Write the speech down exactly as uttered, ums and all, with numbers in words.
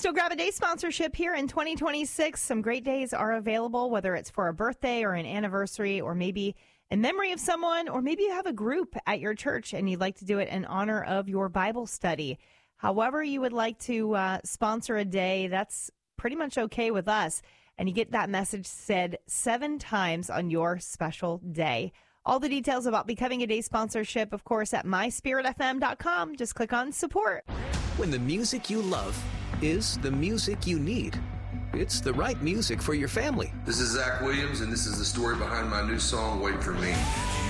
still grab a day sponsorship here in twenty twenty-six. Some great days are available, whether it's for a birthday or an anniversary or maybe in memory of someone, or maybe you have a group at your church and you'd like to do it in honor of your Bible study. However you would like to uh, sponsor a day, that's pretty much okay with us. And you get that message said seven times on your special day. All the details about becoming a day sponsorship, of course, at my spirit f m dot com. Just click on support. When the music you love is the music you need, it's the right music for your family. This is Zach Williams, and this is the story behind my new song, Wait For Me.